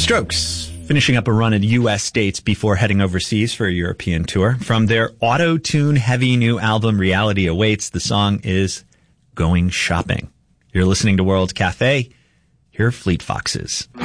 Strokes, finishing up a run in U.S. states before heading overseas for a European tour. From their auto-tune heavy new album, Reality Awaits, the song is Going Shopping. You're listening to World Cafe. Here are Fleet Foxes.